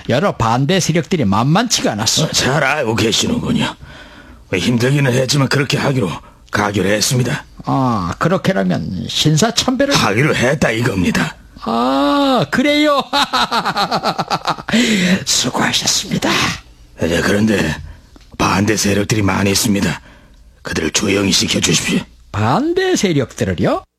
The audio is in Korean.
여러 반대 세력들이 만만치가 않았어. 잘 알고 계시는군요. 힘들기는 했지만 그렇게 하기로 가결했습니다. 그렇게라면 신사참배를 하기로 했다 이겁니다. 그래요. 수고하셨습니다. 그런데 반대 세력들이 많이 있습니다. 그들을 조용히 시켜주십시오. 반대 세력들을요?